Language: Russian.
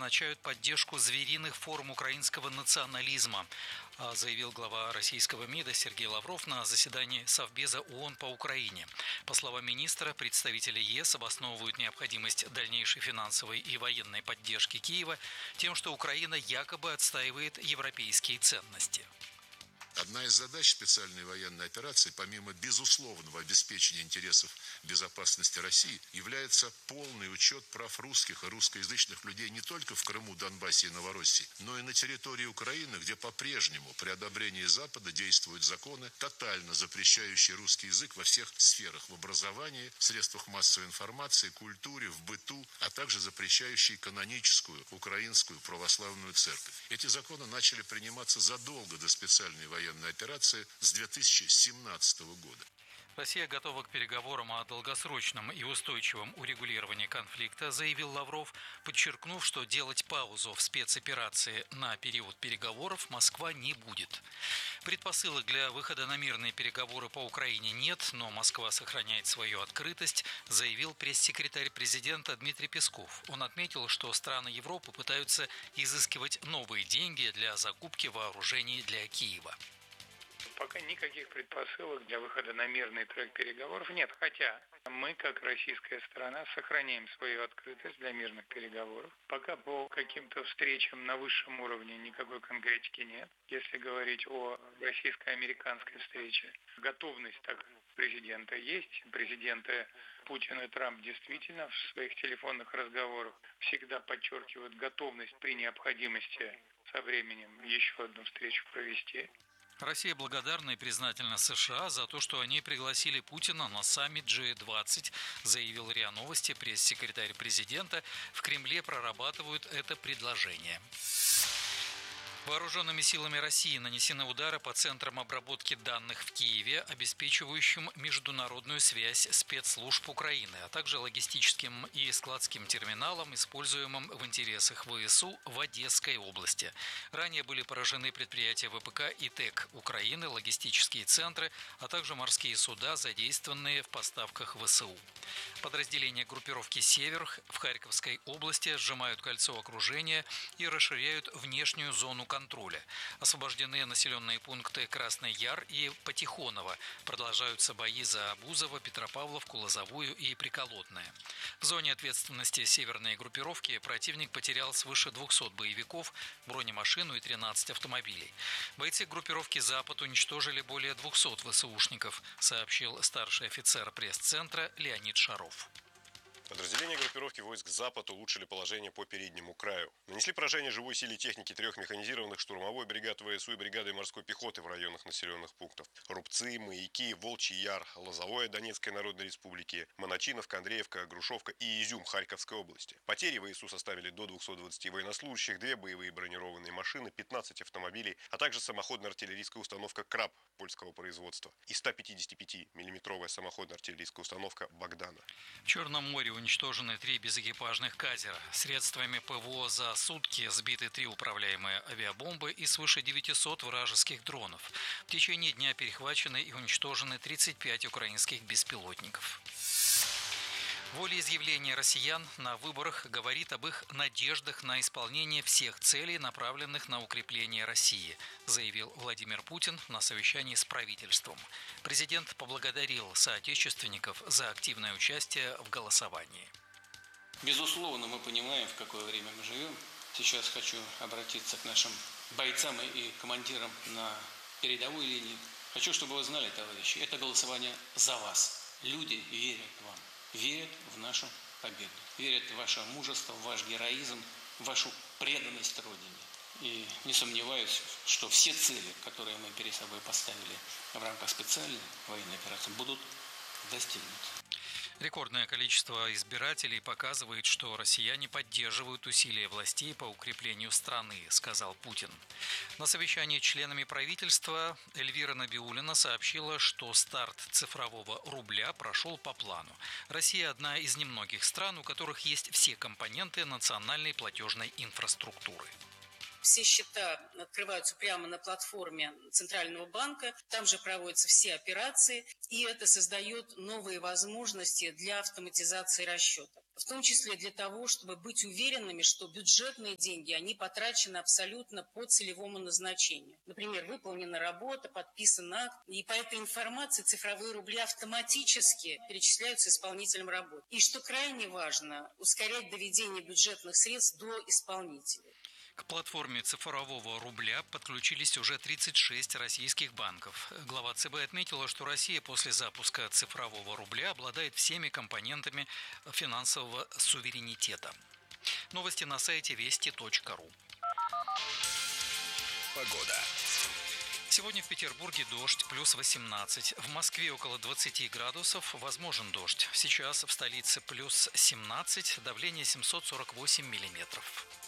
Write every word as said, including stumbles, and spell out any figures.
означают поддержку звериных форм украинского национализма, заявил глава российского МИДа Сергей Лавров на заседании Совбеза ООН по Украине. По словам министра, представители ЕС обосновывают необходимость дальнейшей финансовой и военной поддержки Киева тем, что Украина якобы отстаивает европейские ценности. Одна из задач специальной военной операции, помимо безусловного обеспечения интересов безопасности России, является полный учет прав русских и русскоязычных людей не только в Крыму, Донбассе и Новороссии, но и на территории Украины, где по-прежнему при одобрении Запада действуют законы, тотально запрещающие русский язык во всех сферах: в образовании, в средствах массовой информации, культуре, в быту, а также запрещающие каноническую украинскую православную церковь. Эти законы начали приниматься задолго до специальной военной операции с две тысячи семнадцатого года. Россия готова к переговорам о долгосрочном и устойчивом урегулировании конфликта, заявил Лавров, подчеркнув, что делать паузу в спецоперации на период переговоров Москва не будет. Предпосылок для выхода на мирные переговоры по Украине нет, но Москва сохраняет свою открытость, заявил пресс-секретарь президента Дмитрий Песков. Он отметил, что страны Европы пытаются изыскивать новые деньги для закупки вооружений для Киева. Пока никаких предпосылок для выхода на мирный трек переговоров нет, хотя мы, как российская сторона, сохраняем свою открытость для мирных переговоров. Пока по каким-то встречам на высшем уровне никакой конкретики нет. Если говорить о российско-американской встрече, готовность так президента есть. Президенты Путин и Трамп действительно в своих телефонных разговорах всегда подчеркивают готовность при необходимости со временем еще одну встречу провести. Россия благодарна и признательна США за то, что они пригласили Путина на саммит джи двадцать, заявил РИА Новости пресс-секретарь президента. В Кремле прорабатывают это предложение. Вооруженными силами России нанесены удары по центрам обработки данных в Киеве, обеспечивающим международную связь спецслужб Украины, а также логистическим и складским терминалам, используемым в интересах ВСУ в Одесской области. Ранее были поражены предприятия ВПК и ТЭК Украины, логистические центры, а также морские суда, задействованные в поставках ВСУ. Подразделения группировки «Север» в Харьковской области сжимают кольцо окружения и расширяют внешнюю зону контроля. контроля. Освобождены населенные пункты Красный Яр и Потихоново. Продолжаются бои за Бузово, Петропавловку, Лозовую и Приколотное. В зоне ответственности северной группировки противник потерял свыше двухсот боевиков, бронемашину и тринадцать автомобилей. Бойцы группировки «Запад» уничтожили более двухсот ВСУшников, сообщил старший офицер пресс-центра Леонид Шаров. Подразделения группировки войск «Запад» улучшили положение по переднему краю. Нанесли поражение живой силе техники трех механизированных штурмовой бригад ВСУ и бригады морской пехоты в районах населенных пунктов: Рубцы, Маяки, Волчий Яр, Лозовое Донецкой Народной Республики, Моночиновка, Андреевка, Грушевка и Изюм Харьковской области. Потери ВСУ составили до двухсот двадцати военнослужащих, две боевые бронированные машины, пятнадцать автомобилей, а также самоходная артиллерийская установка «Краб» польского производства и ста пятидесяти пяти миллиметровая самоходная артиллерийская установка «Богдана». В Черном море уничтожены три безэкипажных катера. Средствами ПВО за сутки сбиты три управляемые авиабомбы и свыше девятисот вражеских дронов. В течение дня перехвачены и уничтожены тридцать пять украинских беспилотников. Волеизъявление россиян на выборах говорит об их надеждах на исполнение всех целей, направленных на укрепление России, заявил Владимир Путин на совещании с правительством. Президент поблагодарил соотечественников за активное участие в голосовании. Безусловно, мы понимаем, в какое время мы живем. Сейчас хочу обратиться к нашим бойцам и командирам на передовой линии. Хочу, чтобы вы знали, товарищи, это голосование за вас. Люди верят вам. Верят в нашу победу, верят в ваше мужество, в ваш героизм, в вашу преданность Родине. И не сомневаюсь, что все цели, которые мы перед собой поставили в рамках специальной военной операции, будут достигнуты. Рекордное количество избирателей показывает, что россияне поддерживают усилия властей по укреплению страны, сказал Путин. На совещании с членами правительства Эльвира Набиуллина сообщила, что старт цифрового рубля прошел по плану. Россия – одна из немногих стран, у которых есть все компоненты национальной платежной инфраструктуры. Все счета открываются прямо на платформе Центрального банка, там же проводятся все операции, и это создает новые возможности для автоматизации расчетов. В том числе для того, чтобы быть уверенными, что бюджетные деньги, они потрачены абсолютно по целевому назначению. Например, выполнена работа, подписан акт, и по этой информации цифровые рубли автоматически перечисляются исполнителям работ. И что крайне важно, ускорять доведение бюджетных средств до исполнителей. К платформе цифрового рубля подключились уже тридцать шесть российских банков. Глава ЦБ отметила, что Россия после запуска цифрового рубля обладает всеми компонентами финансового суверенитета. Новости на сайте вести точка ру. Погода. Сегодня в Петербурге дождь, плюс восемнадцать. В Москве около двадцати градусов, возможен дождь. Сейчас в столице плюс семнадцать, давление семьсот сорок восемь миллиметров.